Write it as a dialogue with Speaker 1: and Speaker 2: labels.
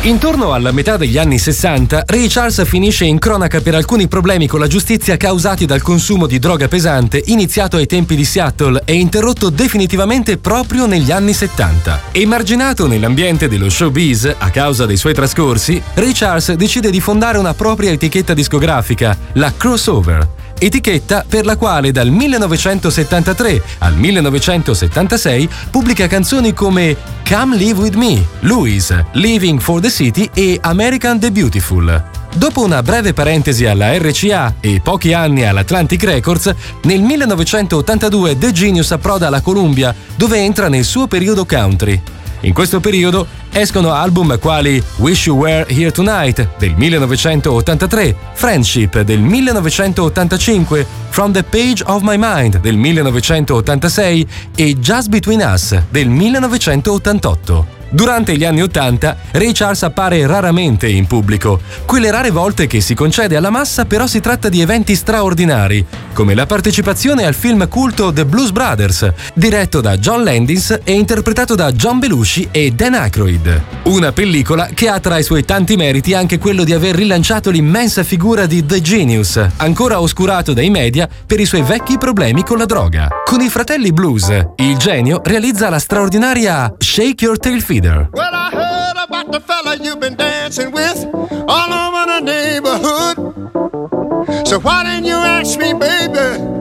Speaker 1: Intorno alla metà degli anni 60, Ray Charles finisce in cronaca per alcuni problemi con la giustizia causati dal consumo di droga pesante iniziato ai tempi di Seattle e interrotto definitivamente proprio negli anni 70. Emarginato nell'ambiente dello showbiz a causa dei suoi trascorsi, Ray Charles decide di fondare una propria etichetta discografica, la Crossover, etichetta per la quale dal 1973 al 1976 pubblica canzoni come Come Live With Me, Louis, Living for the City e American the Beautiful. Dopo una breve parentesi alla RCA e pochi anni all'Atlantic Records, nel 1982 The Genius approda alla Columbia, dove entra nel suo periodo country. In questo periodo escono album quali Wish You Were Here Tonight del 1983, Friendship del 1985, From the Page of My Mind del 1986 e Just Between Us del 1988. Durante gli anni '80, Ray Charles appare raramente in pubblico. Quelle rare volte che si concede alla massa però si tratta di eventi straordinari, come la partecipazione al film culto The Blues Brothers, diretto da John Landis e interpretato da John Belushi e Dan Aykroyd. Una pellicola che ha tra i suoi tanti meriti anche quello di aver rilanciato l'immensa figura di The Genius, ancora oscurato dai media per i suoi vecchi problemi con la droga. Con i fratelli Blues, il genio realizza la straordinaria Shake Your Tail Feather.
Speaker 2: Well, I heard about the fella you've been dancing with all over the neighborhood. So why didn't you ask me, baby?